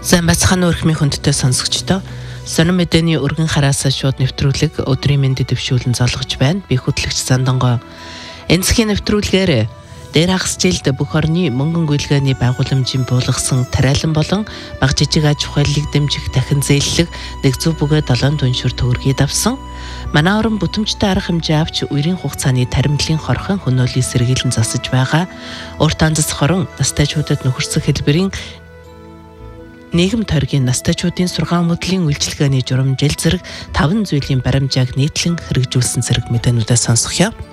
Сайн бацхан өрхмийн хүндтэй сонсогчдоо сонир мэдээний өргөн хараасаа шууд нэвтрүүлэг өдрийн мэндэд дэвшүүлэн золгож байна. Би хөтлөгч Сандангой. Энцхийн нэвтрүүлгээр дээр хагас жилд бүх орны мөнгөн гүйлгээний байгууламжийн буулгасан тариалан болон баг жижиг аж ахуйлыг дэмжих дахин зээллэг 100 7 түншүр төгрөгийг авсан. Манай орон бүтэмжтэй арга хэмжээ авч үерийн хугацааны таримтлын хорхон хөнөөлийг сэргийлэн засаж байгаа. Урт анзас хорон настайчуудад нөхөрсөх хэлбэрийн нийгэм тойргийн настайчуудын сургаан мөдлийн үйлчилгээний журам жил зэрэг 5 зүйлийн баримжааг нийтлэн хэрэгжүүлсэн зэрэг мэдээнүүдээ сонсгоё.